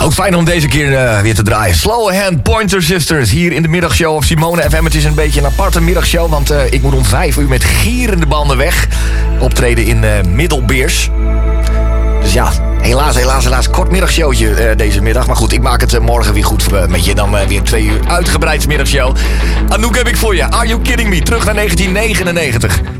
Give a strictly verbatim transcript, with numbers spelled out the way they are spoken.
Ook fijn om deze keer uh, weer te draaien. Slow Hand Pointer Sisters hier in de middagshow op Simone F M. Het is een beetje een aparte middagshow, want uh, ik moet om vijf uur met gierende banden weg. Optreden in uh, Middelbeers. Dus ja, helaas, helaas, helaas. Kort middagshowtje uh, deze middag. Maar goed, ik maak het uh, morgen weer goed uh, met je. Dan uh, weer twee uur uitgebreid middagshow. Anouk heb ik voor je. Are You Kidding Me? Terug naar negentien negenennegentig.